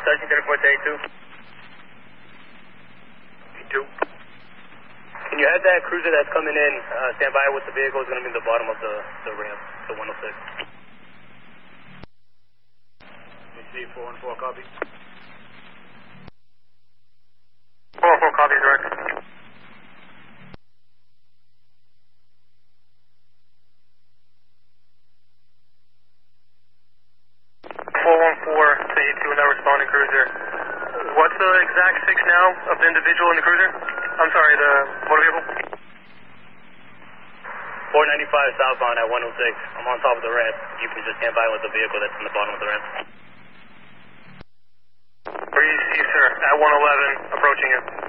Sergeant 3432. 2. Can you have that cruiser that's coming in, stand by with the vehicle, is going to be in the bottom of the ramp, the 106. AC 414, copy. 414, copy, direct. 414 to you two, now responding cruiser. What's the exact fix now of the individual in the cruiser? I'm sorry, the motor vehicle? 495 southbound at 106. I'm on top of the ramp. You can just stand by with the vehicle that's in the bottom of the ramp. Where you see, sir, at 111, approaching you.